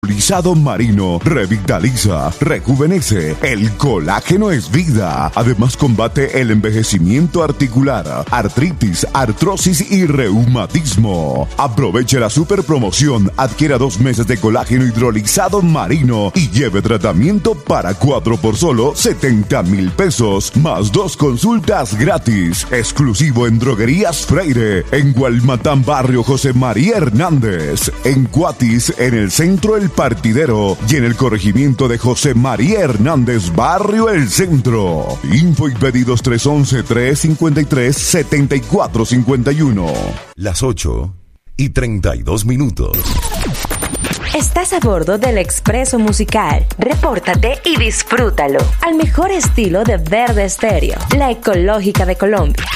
Hidrolizado marino revitaliza, rejuvenece. El colágeno es vida. Además combate el envejecimiento articular, artritis, artrosis y reumatismo. Aproveche la super promoción. Adquiera 2 meses de colágeno hidrolizado marino y lleve tratamiento para 4 por solo 70,000 pesos, más 2 consultas gratis. Exclusivo en Droguerías Freire, en Gualmatán, barrio José María Hernández, en Cuatis, en el centro El Partidero y en el corregimiento de José María Hernández, barrio El Centro. Info y pedidos 311-353-7451. Las 8:32. Estás a bordo del Expreso Musical. Repórtate y disfrútalo al mejor estilo de Verde Estéreo, la ecológica de Colombia.